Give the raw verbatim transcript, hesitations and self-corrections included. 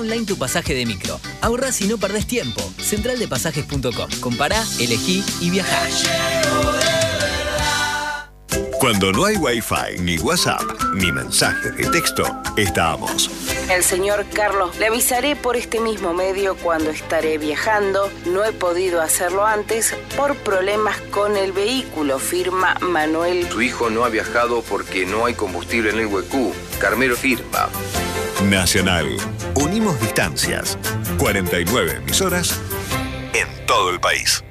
online tu pasaje de micro. Ahorrás y no perdés tiempo. central de pasajes punto com. Compará, elegí y viajá. Cuando no hay Wi-Fi, ni WhatsApp, ni mensaje de texto, estamos. El señor Carlos, le avisaré por este mismo medio cuando estaré viajando. No he podido hacerlo antes por problemas con el vehículo, firma Manuel. Su hijo no ha viajado porque no hay combustible en el Huecú. Carmelo firma. Nacional. Unimos distancias. cuarenta y nueve emisoras en todo el país.